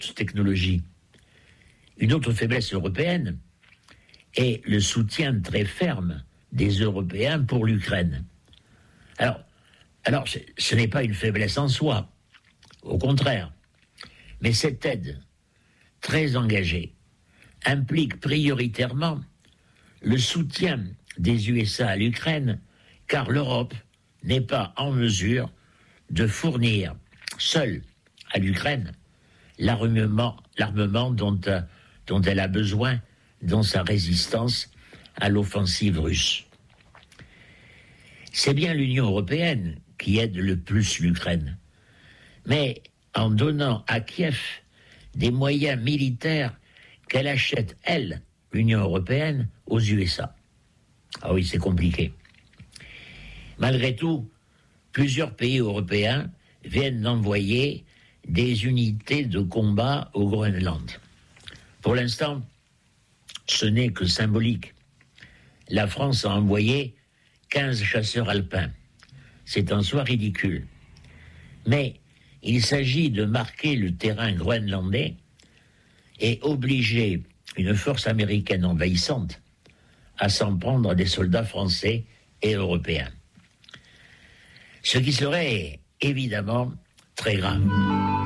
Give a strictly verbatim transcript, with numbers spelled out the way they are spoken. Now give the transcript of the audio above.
technologie. Une autre faiblesse européenne est le soutien très ferme des Européens pour l'Ukraine. Alors, alors ce n'est pas une faiblesse en soi, au contraire. Mais cette aide très engagée implique prioritairement le soutien des U S A à l'Ukraine, car l'Europe n'est pas en mesure de fournir seule à l'Ukraine l'armement, l'armement dont, dont elle a besoin dans sa résistance à l'offensive russe. C'est bien l'Union européenne qui aide le plus l'Ukraine, mais en donnant à Kiev des moyens militaires qu'elle achète, elle, l'Union européenne, aux U S A. Ah oui, c'est compliqué. Malgré tout, plusieurs pays européens viennent d'envoyer des unités de combat au Groenland. Pour l'instant, ce n'est que symbolique. La France a envoyé quinze chasseurs alpins. C'est en soi ridicule. Mais il s'agit de marquer le terrain groenlandais et obliger une force américaine envahissante à s'en prendre à des soldats français et européens. Ce qui serait évidemment très grave.